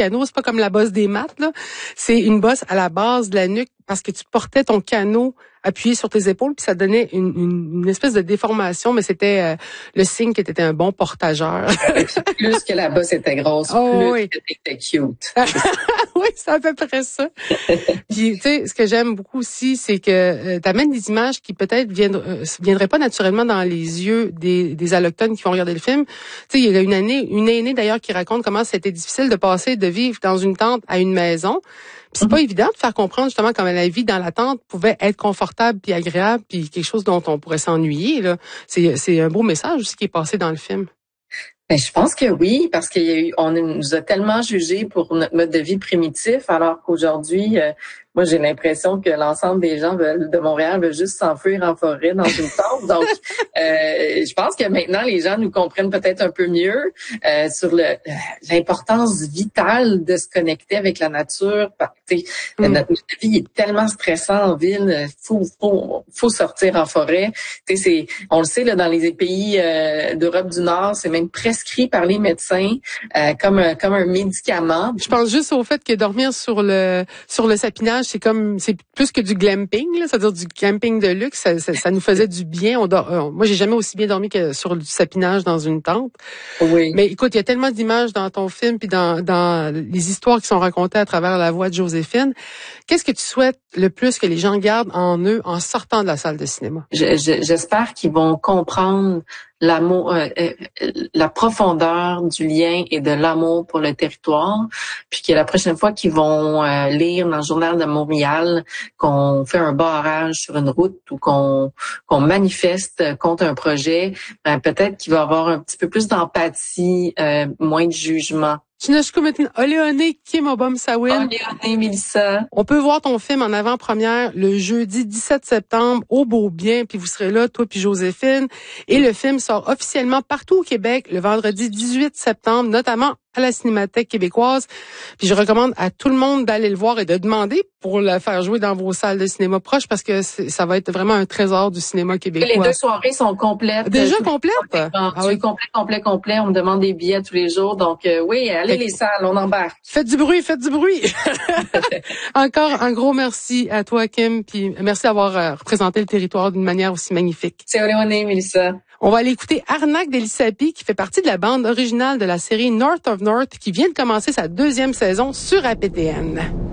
canot. C'est pas comme la bosse des maths, là. C'est une bosse à la base de la nuque parce que tu portais ton canot appuyé sur tes épaules, puis ça donnait une espèce de déformation, mais c'était le signe que tu étais un bon portageur. Plus que la bosse était grosse, plus que t'étais cute. Oui, c'est à peu près ça. Puis, tu sais, ce que j'aime beaucoup aussi, c'est que t'amènes des images qui peut-être viendraient pas naturellement dans les yeux des allochtones qui vont regarder le film. Tu sais, il y a une aînée d'ailleurs qui raconte comment c'était difficile de passer de vivre dans une tente à une maison. Puis c'est pas évident de faire comprendre justement comment la vie dans la tente pouvait être confortable puis agréable puis quelque chose dont on pourrait s'ennuyer, là. C'est un beau message aussi qui est passé dans le film. Ben, je pense que oui, parce on nous a tellement jugés pour notre mode de vie primitif, alors qu'aujourd'hui, moi, j'ai l'impression que l'ensemble des gens de Montréal veulent juste s'enfuir en forêt dans une tente. Donc, je pense que maintenant, les gens nous comprennent peut-être un peu mieux sur l'importance vitale de se connecter avec la nature. Notre vie est tellement stressant en ville. Faut sortir en forêt. On le sait là, dans les pays d'Europe du Nord, c'est même prescrit par les médecins comme un médicament. Je pense juste au fait que dormir sur le sapinage, c'est plus que du glamping, là, c'est-à-dire du camping de luxe. Ça nous faisait du bien. Moi, j'ai jamais aussi bien dormi que sur du sapinage dans une tente. Oui. Mais écoute, il y a tellement d'images dans ton film puis dans les histoires qui sont racontées à travers la voix de Joséphine. Qu'est-ce que tu souhaites le plus que les gens gardent en eux en sortant de la salle de cinéma? J'espère qu'ils vont comprendre l'amour, la profondeur du lien et de l'amour pour le territoire, puis que la prochaine fois qu'ils vont lire dans le Journal de Montréal qu'on fait un barrage sur une route ou qu'on manifeste contre un projet, peut-être qu'il va y avoir un petit peu plus d'empathie, moins de jugement. Chinashkumatin Oleone Kimobom Sawin. Oleone Mélissa. On peut voir ton film en avant-première le jeudi 17 septembre au Beau-Bien, puis vous serez là, toi puis Joséphine. Et le film sort officiellement partout au Québec le vendredi 18 septembre, notamment à la Cinémathèque québécoise. Puis je recommande à tout le monde d'aller le voir et de demander pour le faire jouer dans vos salles de cinéma proches parce que ça va être vraiment un trésor du cinéma québécois. Les 2 soirées sont complètes. Déjà complètes? Ah oui, complet. On me demande des billets tous les jours. Donc oui, allez les salles, on embarque. Faites du bruit. Encore un gros merci à toi, Kim, puis merci d'avoir représenté le territoire d'une manière aussi magnifique. C'est Oleone, Mélissa. On va aller écouter Arnak d'Elisapi, qui fait partie de la bande originale de la série North of North, qui vient de commencer sa 2e saison sur APTN.